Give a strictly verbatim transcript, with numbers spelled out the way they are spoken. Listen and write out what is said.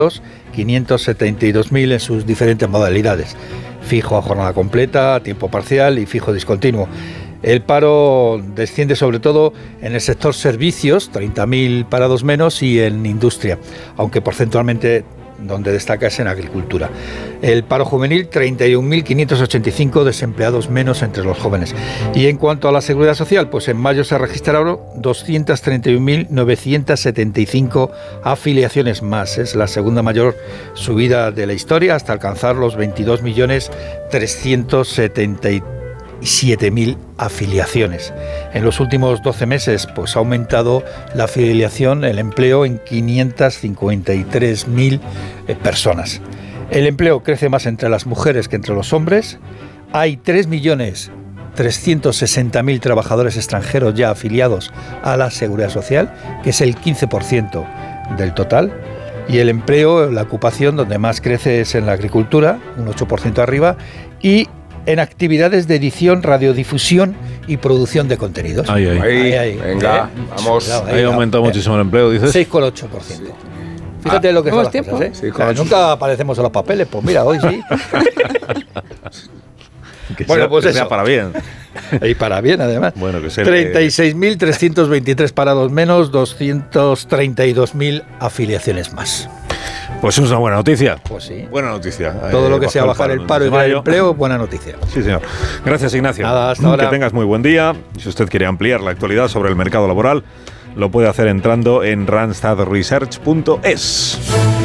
quinientos setenta y dos mil en sus diferentes modalidades, fijo a jornada completa, a tiempo parcial y fijo discontinuo. El paro desciende sobre todo en el sector servicios, treinta mil parados menos, y en industria, aunque porcentualmente donde destaca es en agricultura. El paro juvenil, treinta y un mil quinientos ochenta y cinco desempleados menos entre los jóvenes. Y en cuanto a la seguridad social, pues en mayo se registraron doscientos treinta y un mil novecientos setenta y cinco afiliaciones más. Es la segunda mayor subida de la historia, hasta alcanzar los veintidós millones trescientos setenta y siete mil afiliaciones. En los últimos doce meses pues ha aumentado la afiliación, el empleo, en quinientos cincuenta y tres mil eh, personas. El empleo crece más entre las mujeres que entre los hombres. Hay tres millones trescientos sesenta mil trabajadores extranjeros ya afiliados a la Seguridad Social, que es el quince por ciento del total. Y el empleo, la ocupación donde más crece es en la agricultura, un ocho por ciento arriba, y en actividades de edición, radiodifusión y producción de contenidos. Ahí, ahí. Ahí, ahí. Venga, ¿eh? Vamos. Cuidado, ahí, ahí ha aumentado eh, muchísimo el empleo, dices. seis coma ocho por ciento. Fíjate ah, lo que son las cosas, ¿eh? Sí, claro, nunca aparecemos en los papeles, pues mira, hoy sí. que bueno, sea, pues que eso. sea para bien. Y para bien, además. Bueno, que sea treinta y seis mil trescientos veintitrés parados menos, doscientos treinta y dos mil afiliaciones más. Pues es una buena noticia. Pues sí. Buena noticia. Todo eh, lo que sea bajar el paro y el empleo, buena noticia. Sí, señor. Gracias, Ignacio. Nada, hasta ahora. Que tengas muy buen día. Si usted quiere ampliar la actualidad sobre el mercado laboral, lo puede hacer entrando en randstad research punto es.